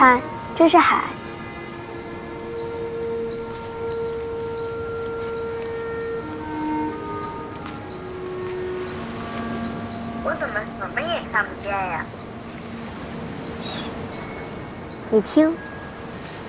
看，这是海。 我怎么什么也看不见呀？ 嘘，你听。